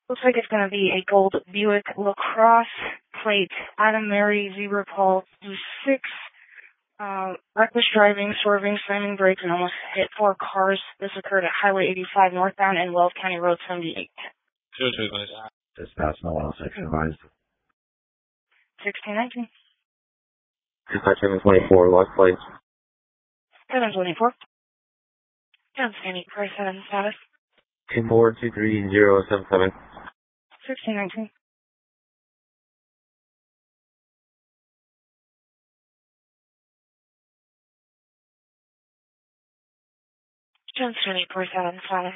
Looks like it's going to be a gold Buick LaCrosse plate. Adam Mary, Zebra Paul 26. Reckless driving, swerving, slamming brakes, and almost hit 4 cars. This occurred at Highway 85 northbound and Wells County Road 78. 02 advised. Dispatch, no one else advised. 1619. Dispatch 724, lost plates. 724. John Sandy, Price 7 status. 2423077. 1619. John Sandy, Price 7 status.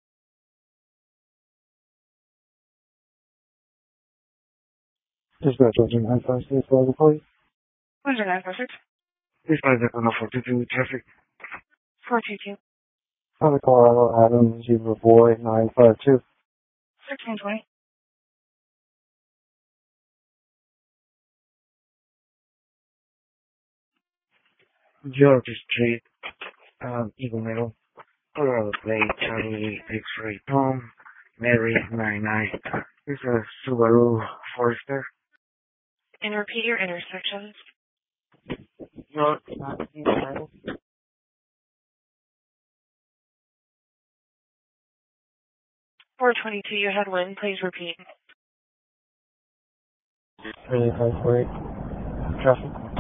Dispatch 956, level plate. 956. Dispatch 422, traffic. 422. South Colorado, Adam, Zebra Boy, 952. 1620. Georgia Street, Eagle Meadow, Colorado Plate, Charlie, X-Ray Tom, Mary, 99. This is a Subaru Forester. And repeat your intersections. North, 422, you had wind. Please repeat. really high rate traffic.